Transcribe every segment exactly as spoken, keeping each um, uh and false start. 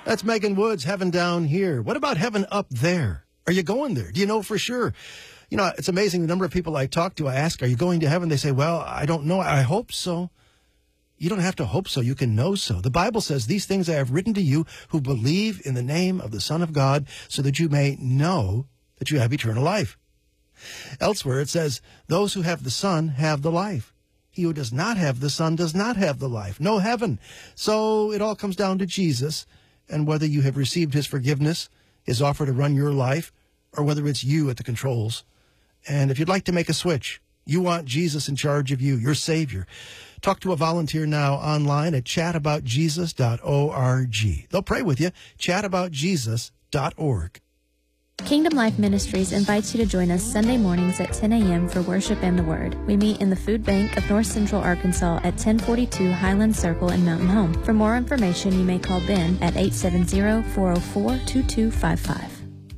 That's Megan Woods, Heaven Down Here. What about heaven up there? Are you going there? Do you know for sure? You know, it's amazing the number of people I talk to. I ask, are you going to heaven? They say, well, I don't know. I hope so. You don't have to hope so. You can know so. The Bible says, these things I have written to you who believe in the name of the Son of God, so that you may know that you have eternal life. Elsewhere, it says, those who have the Son have the life. He who does not have the Son does not have the life. No heaven. So it all comes down to Jesus and whether you have received his forgiveness, his offer to run your life, or whether it's you at the controls. And if you'd like to make a switch, you want Jesus in charge of you, your Savior, talk to a volunteer now online at chat about jesus dot org. They'll pray with you. chat about jesus dot org. Kingdom Life Ministries invites you to join us Sunday mornings at ten a.m. for worship and the Word. We meet in the Food Bank of North Central Arkansas at ten forty-two Highland Circle in Mountain Home. For more information, you may call Ben at eight seven zero, four zero four, two two five five.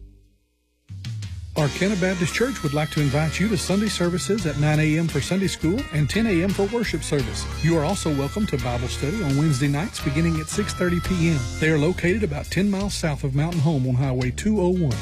Arcana Baptist Church would like to invite you to Sunday services at nine a.m. for Sunday school and ten a.m. for worship service. You are also welcome to Bible study on Wednesday nights beginning at six thirty p.m. They are located about ten miles south of Mountain Home on Highway two oh one.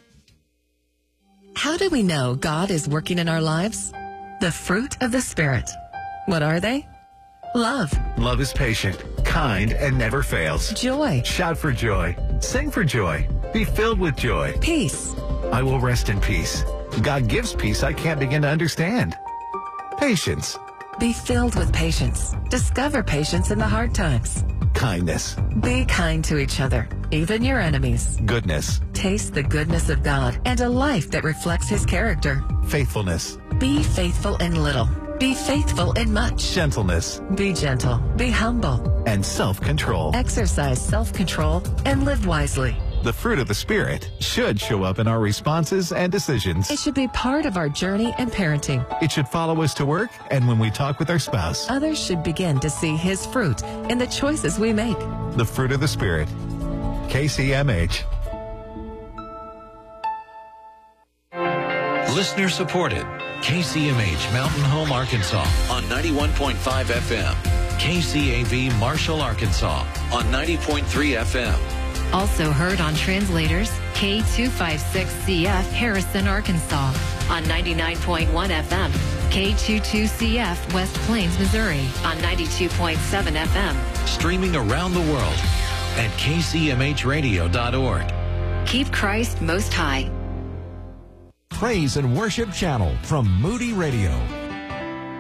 How do we know God is working in our lives? The fruit of the Spirit. What are they? Love. Love is patient, kind, and never fails. Joy. Shout for joy. Sing for joy. Be filled with joy. Peace. I will rest in peace. God gives peace I can't begin to understand. Patience. Be filled with patience. Discover patience in the hard times. Kindness. Be kind to each other, even your enemies. Goodness. Taste the goodness of God and a life that reflects his character. Faithfulness. Be faithful in little. Be faithful in much. Gentleness. Be gentle. Be humble. And self-control. Exercise self-control and live wisely. The fruit of the Spirit should show up in our responses and decisions. It should be part of our journey and parenting. It should follow us to work and when we talk with our spouse. Others should begin to see his fruit in the choices we make. The fruit of the Spirit. K C M H. Listener supported. K C M H Mountain Home, Arkansas on ninety-one point five F M. K C A V Marshall, Arkansas on ninety point three F M. Also heard on translators, K two fifty-six C F Harrison, Arkansas on ninety-nine point one F M. K twenty-two C F West Plains, Missouri on ninety-two point seven F M. Streaming around the world at K C M H radio dot org. Keep Christ most high. Praise and Worship Channel from Moody Radio.